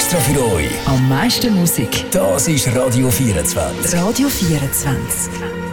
extra für euch. Am meisten Musik. Das ist Radio 24. Radio 24.